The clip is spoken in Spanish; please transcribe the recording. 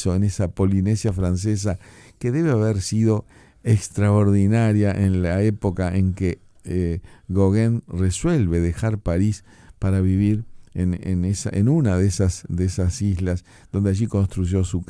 paraíso, en esa Polinesia francesa, que debe haber sido extraordinaria en la época en que Gauguin resuelve dejar París para vivir en una de esas islas, donde allí construyó su